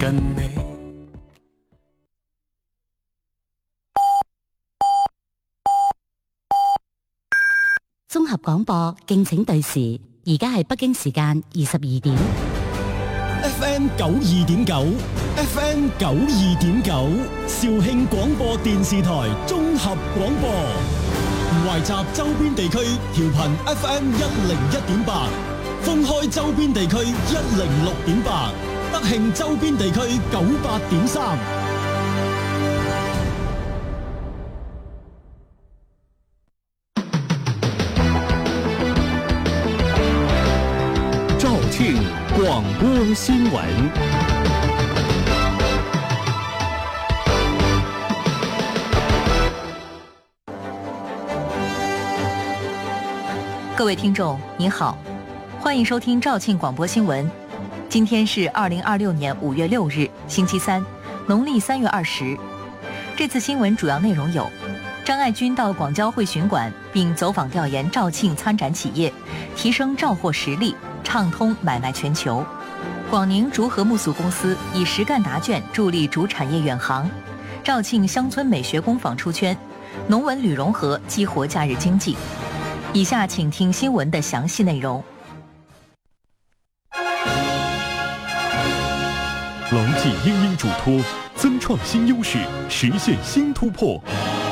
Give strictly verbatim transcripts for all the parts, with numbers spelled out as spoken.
跟你。 綜合廣播，敬請對時，而家係北京時間二十二點。 F M 九二點九 ，F M 九二點九，肇慶廣播電視台綜合廣播，懷集周邊地區調頻 F M 一零一點八，封開周邊地區一零六點八，德慶周邊地區九八點三。 肇慶廣播新聞。 各位听众您好，欢迎收听肇庆广播新闻。今天是二零二六年五月六日，星期三，农历三月二十。这次新闻主要内容有：张爱军到广交会巡馆，并走访调研肇庆参展企业，提升肇货实力，畅通买卖全球。广宁竹和木塑公司以实干答卷助力竹产业远航。肇庆乡村美学工坊出圈，农文旅融合激活假日经济。以下请听新闻的详细内容。 牢记英英嘱托，增创新优势，实现新突破。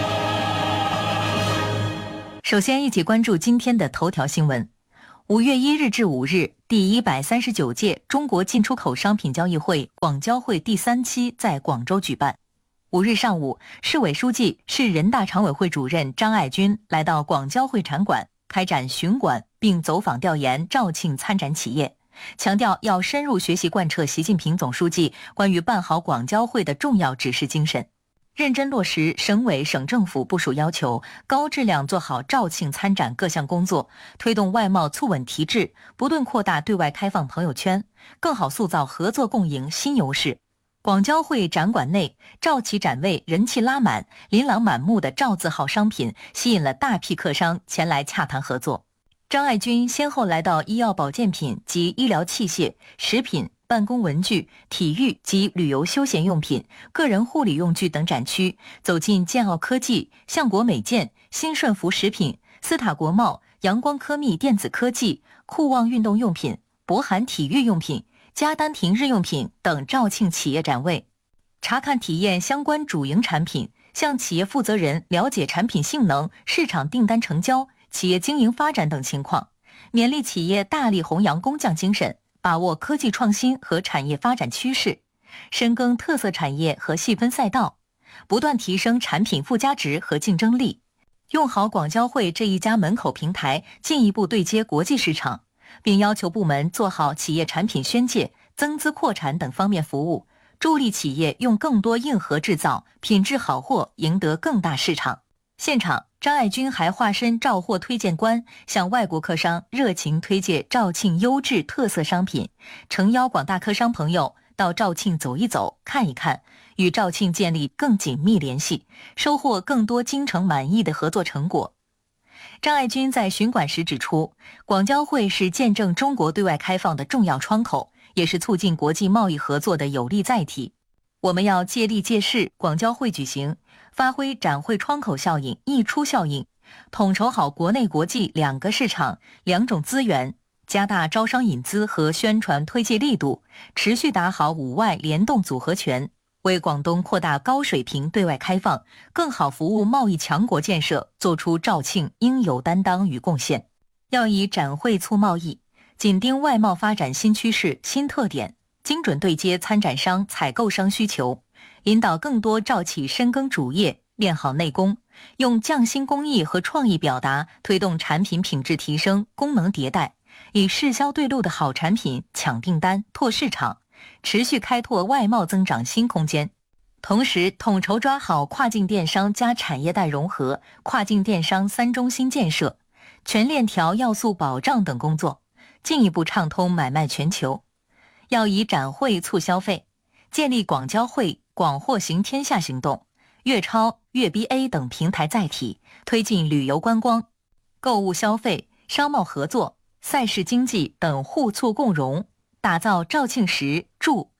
首先，一起关注今天的头条新闻。五月一日至五日，第一百三十九届中国进出口商品交易会广交会第三期在广州举办。五日上午，市委书记、市人大常委会主任张爱军来到广交会展馆，开展巡馆并走访调研肇庆参展企业，强调要深入学习贯彻习近平总书记关于办好广交会的重要指示精神，认真落实省委省政府部署要求，高质量做好肇庆参展各项工作，推动外贸促稳提质，不断扩大对外开放朋友圈，更好塑造合作共赢新优势。广交会展馆内，肇企展位人气拉满，琳琅满目的肇字号商品吸引了大批客商前来洽谈合作。张爱军先后来到医药保健品及医疗器械、食品、办公文具、体育及旅游休闲用品、个人护理用具等展区，走进建奥科技、相国美健、新顺福食品、斯塔国贸、阳光科密电子科技、酷旺运动用品、博涵体育用品、嘉丹亭日用品等肇庆企业展位，查看体验相关主营产品，向企业负责人了解产品性能、市场订单成交、企业经营发展等情况，勉励企业大力弘扬工匠精神，把握科技创新和产业发展趋势，深耕特色产业和细分赛道，不断提升产品附加值和竞争力，用好广交会这一家门口平台，进一步对接国际市场，并要求部门做好企业产品宣介、增资扩产等方面服务，助力企业用更多硬核制造、品质好货赢得更大市场。现场，张爱军还化身肇货推荐官，向外国客商热情推介肇庆优质特色商品，诚邀广大客商朋友到肇庆走一走、看一看，与肇庆建立更紧密联系，收获更多精诚满意的合作成果。张爱军在巡馆时指出，广交会是见证中国对外开放的重要窗口，也是促进国际贸易合作的有力载体。我们要借力借势广交会举行，发挥展会窗口效应、溢出效应，统筹好国内国际两个市场、两种资源，加大招商引资和宣传推介力度，持续打好伍外联动组合拳，为广东扩大高水平对外开放、更好服务贸易强国建设做出肇庆应有担当与贡献。要以展会促贸易，紧盯外贸发展新趋势、新特点，精准对接参展商、采购商需求，引导更多肇企深耕主业，练好内功，用匠心工艺和创意表达推动产品品质提升、功能迭代，以市销对路的好产品抢订单、拓市场，持续开拓外贸增长新空间。同时，统筹抓好跨境电商加产业带融合、跨境电商三中心建设、全链条要素保障等工作，进一步畅通买卖全球。要以展会促消费，建立广交会广货行天下行动、粤超、粤 B A 等平台载体，推进旅游观光、购物消费、商贸合作、赛事经济等互促共融，打造肇庆时住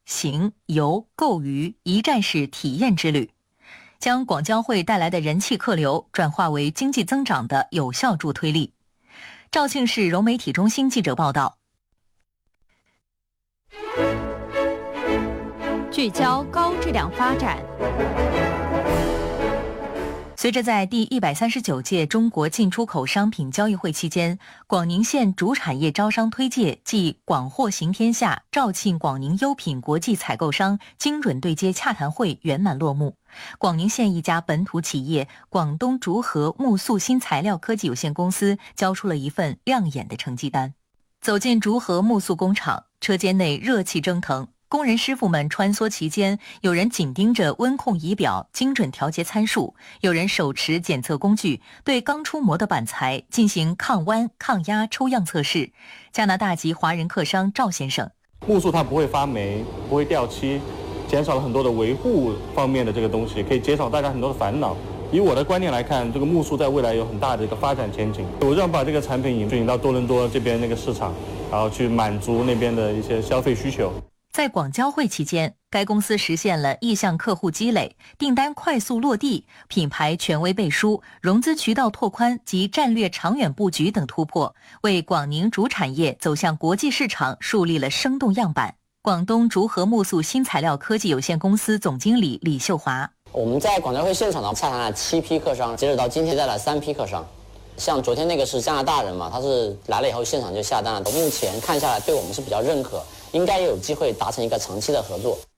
行、游、购娱一站式体验之旅，将广交会带来的人气客流转化为经济增长的有效助推力。肇庆市融媒体中心记者报道。 聚焦高质量发展。 随着在第一百三十九届中国进出口商品交易会期间，广宁县主产业招商推介暨广货行天下肇庆广宁优品国际采购商精准对接洽谈会圆满落幕，广宁县一家本土企业广东竹河木塑新材料科技有限公司交出了一份亮眼的成绩单。走进竹河木塑工厂，车间内热气蒸腾，工人师傅们穿梭其间，有人紧盯着温控仪表，精准调节参数；有人手持检测工具，对刚出模的板材进行抗弯、抗压抽样测试。加拿大籍华人客商赵先生： 木塑它不会发霉，不会掉漆，减少了很多的维护方面的这个东西，可以减少大家很多的烦恼。以我的观念来看，这个木塑在未来有很大的一个发展前景。我想把这个产品引引到多伦多这边那个市场，然后去满足那边的一些消费需求。 在广交会期间，该公司实现了意向客户积累、订单快速落地、品牌权威背书、融资渠道拓宽及战略长远布局等突破，为广宁主产业走向国际市场树立了生动样板。广东竹河木塑新材料科技有限公司总经理李秀华： 我们在广交会现场呢洽谈了七批客商，截止到今天带来三批客商。像昨天那个是加拿大人嘛，他是来了以后现场就下单了。目前看下来对我们是比较认可，应该也有机会达成一个长期的合作。